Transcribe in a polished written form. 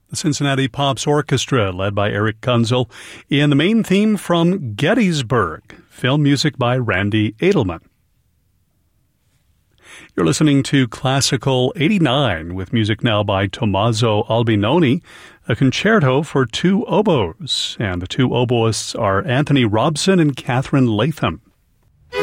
The Cincinnati Pops Orchestra, led by Eric Kunzel, in the main theme from Gettysburg, film music by Randy Edelman. You're listening to Classical 89 with music now by Tommaso Albinoni, a concerto for two oboes, and the two oboists are Anthony Robson and Catherine Latham.